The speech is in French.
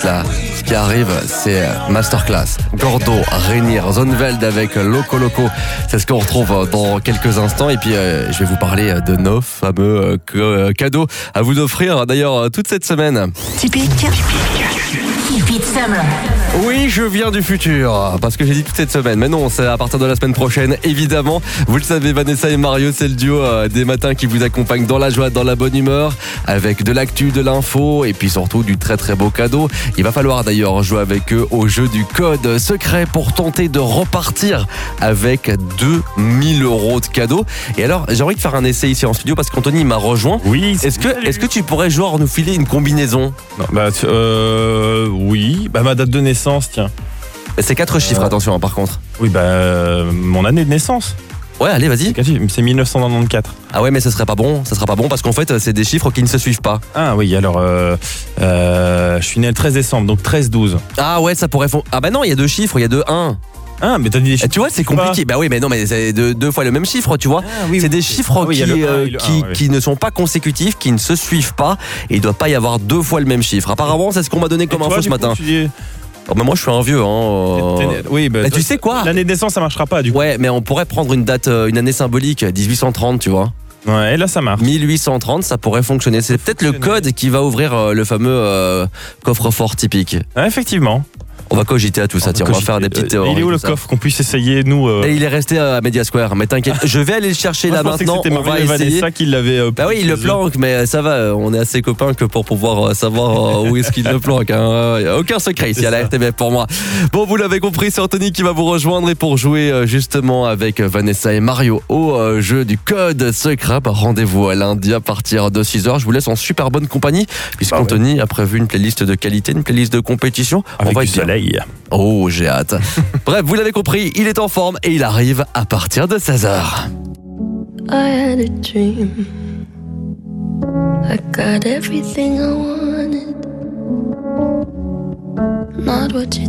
Là, ce qui arrive, c'est Masterclass. Gordo, Rainier, Zoneveld avec Loco Loco. C'est ce qu'on retrouve dans quelques instants. Et puis, je vais vous parler de nos fameux cadeaux à vous offrir, d'ailleurs, toute cette semaine. Typique Summer. Oui, je viens du futur, parce que j'ai dit toute cette semaine. Mais non, c'est à partir de la semaine prochaine, évidemment. Vous le savez, Vanessa et Mario, c'est le duo des matins qui vous accompagne dans la joie, dans la bonne humeur, avec de l'actu, de l'info, et puis surtout du très très beau cadeau. Il va falloir d'ailleurs jouer avec eux au jeu du code secret pour tenter de repartir avec 2000 € de cadeaux. Et alors, j'ai envie de faire un essai ici en studio, parce qu'Anthony m'a rejoint. Oui. Est-ce que tu pourrais, genre, nous filer une combinaison? Non, oui. Ma date de naissance, tiens. C'est 4 chiffres, attention, par contre. Oui, mon année de naissance. Ouais, allez, vas-y. C'est 1994. Ah ouais, mais ça sera pas bon parce qu'en fait, c'est des chiffres qui ne se suivent pas. Ah oui, alors, je suis né le 13 décembre, donc 13-12. Ah ouais, ça pourrait... Ah bah non, il y a 2 chiffres, il y a 2 1. Ah, mais t'as dit des chiffres. Tu vois, c'est compliqué. Bah oui, mais non, mais c'est deux fois le même chiffre, tu vois. Ah, oui, c'est oui. des chiffres qui ne sont pas consécutifs, qui ne se suivent pas, et il doit pas y avoir 2 fois le même chiffre. Apparemment, c'est ce qu'on m'a donné comme info ce matin. Oh, mais moi, je suis un vieux, hein. Oui, tu sais quoi? L'année de naissance, ça marchera pas, du coup. Ouais, mais on pourrait prendre une date, une année symbolique, 1830, tu vois. Ouais, là, ça marche. 1830, ça pourrait fonctionner. C'est peut-être le code qui va ouvrir le fameux coffre-fort typique. Ouais, effectivement. On va cogiter à tout ça, tiens, on va faire des petites théories. Il est où le coffre qu'on puisse essayer, nous Et il est resté à Media Square, mais t'inquiète, je vais aller le chercher là maintenant, on va essayer. C'est ça qui l'avait... Bah oui, il le planque, mais ça va, on est assez copains que pour pouvoir savoir où est-ce qu'il le planque. Hein. Y a aucun secret ici à la RTBF pour moi. Bon, vous l'avez compris, c'est Anthony qui va vous rejoindre, et pour jouer justement avec Vanessa et Mario au jeu du code secret, rendez-vous à lundi à partir de 6h. Je vous laisse en super bonne compagnie, puisqu'Anthony a prévu une playlist de qualité, une playlist de compétition. Avec on va du soleil. Oh, j'ai hâte. Bref, vous l'avez compris, il est en forme et il arrive à partir de 16h. I had a dream. I got everything I wanted. Not what you